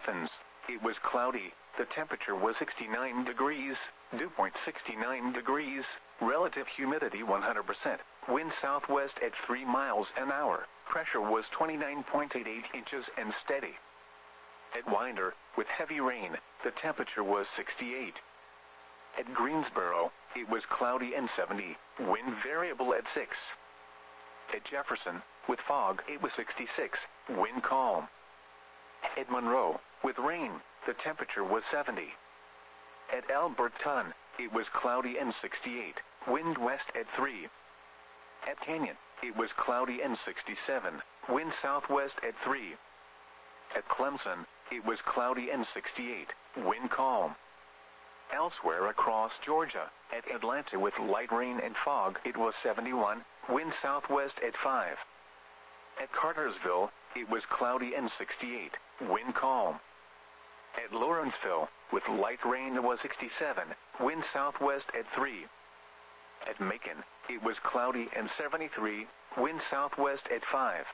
Athens, it was cloudy, the temperature was 69 degrees, dew point 69 degrees, relative humidity 100%, wind southwest at 3 miles an hour, pressure was 29.88 inches and steady. At Winder, with heavy rain, the temperature was 68. At Greensboro, it was cloudy and 70, wind variable at 6. At Jefferson, with fog, it was 66, wind calm. At Monroe, with rain, the temperature was 70. At Alberton, it was cloudy and 68, wind west at 3. At Canyon, it was cloudy and 67, wind southwest at 3. At Clemson, it was cloudy and 68, wind calm. Elsewhere across Georgia, at Atlanta with light rain and fog, it was 71, wind southwest at 5. At Cartersville, it was cloudy and 68, wind calm. At Lawrenceville, with light rain, it was 67, wind southwest at 3. At Macon, it was cloudy and 73, wind southwest at 5.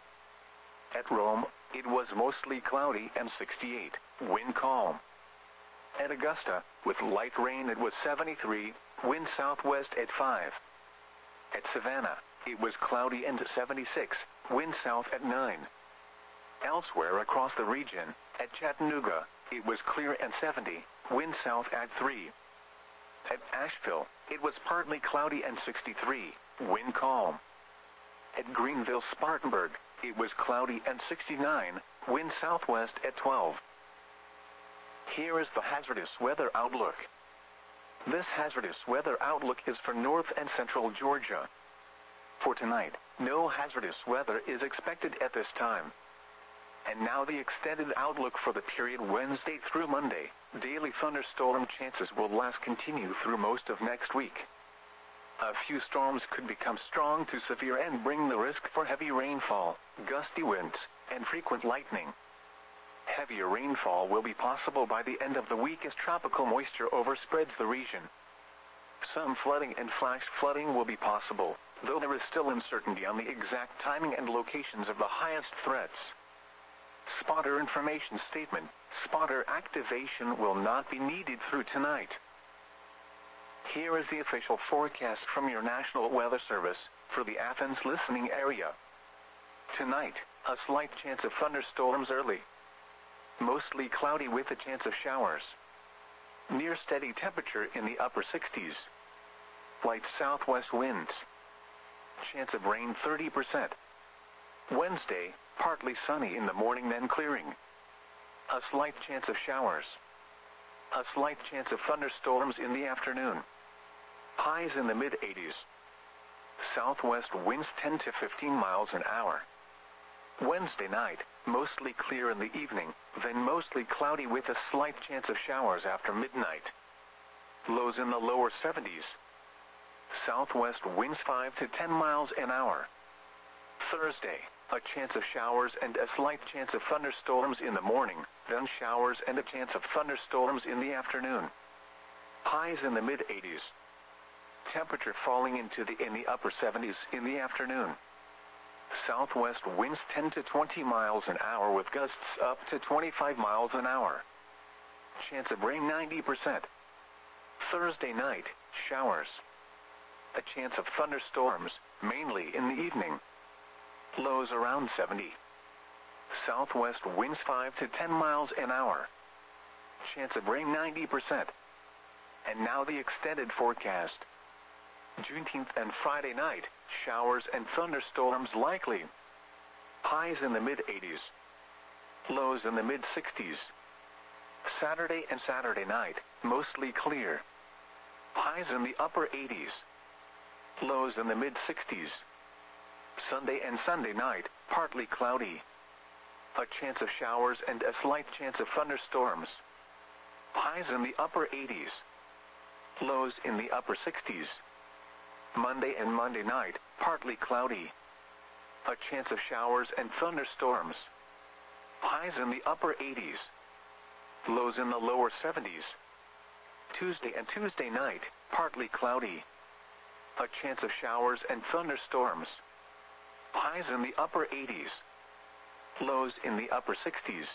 At Rome, it was mostly cloudy and 68, wind calm. At Augusta, with light rain, it was 73, wind southwest at 5. At Savannah, it was cloudy and 76, wind south at 9. Elsewhere across the region, at Chattanooga, it was clear and 70, wind south at 3. At Asheville, it was partly cloudy and 63, wind calm. At Greenville-Spartanburg, it was cloudy and 69, wind southwest at 12. Here is the hazardous weather outlook. This hazardous weather outlook is for north and central Georgia. For tonight, no hazardous weather is expected at this time. And now the extended outlook for the period Wednesday through Monday. Daily thunderstorm chances will last continue through most of next week. A few storms could become strong to severe and bring the risk for heavy rainfall, gusty winds, and frequent lightning. Heavier rainfall will be possible by the end of the week as tropical moisture overspreads the region. Some flooding and flash flooding will be possible, though there is still uncertainty on the exact timing and locations of the highest threats. Spotter information statement: spotter activation will not be needed through tonight. Here is the official forecast from your National Weather Service for the Athens listening area. Tonight, a slight chance of thunderstorms early. Mostly cloudy with a chance of showers. Near steady temperature in the upper 60s. Light southwest winds. Chance of rain 30%. Wednesday, partly sunny in the morning then clearing. A slight chance of showers. A slight chance of thunderstorms in the afternoon. Highs in the mid-80s. Southwest winds 10 to 15 miles an hour. Wednesday night, mostly clear in the evening, then mostly cloudy with a slight chance of showers after midnight. Lows in the lower 70s. Southwest winds 5 to 10 miles an hour. Thursday, a chance of showers and a slight chance of thunderstorms in the morning, then showers and a chance of thunderstorms in the afternoon. Highs in the mid-80s. Temperature falling into the upper 70s in the afternoon. Southwest winds 10 to 20 miles an hour with gusts up to 25 miles an hour. Chance of rain 90%. Thursday night, showers. A chance of thunderstorms, mainly in the evening. Lows around 70. Southwest winds 5 to 10 miles an hour. Chance of rain 90%. And now the extended forecast. Juneteenth and Friday night, showers and thunderstorms likely. Highs in the mid-80s. Lows in the mid-60s. Saturday and Saturday night, mostly clear. Highs in the upper 80s. Lows in the mid-60s. Sunday and Sunday night, partly cloudy. A chance of showers and a slight chance of thunderstorms. Highs in the upper 80s. Lows in the upper 60s. Monday and Monday night, partly cloudy. A chance of showers and thunderstorms. Highs in the upper 80s. Lows in the lower 70s. Tuesday and Tuesday night, partly cloudy. A chance of showers and thunderstorms. Highs in the upper 80s. Lows in the upper 60s.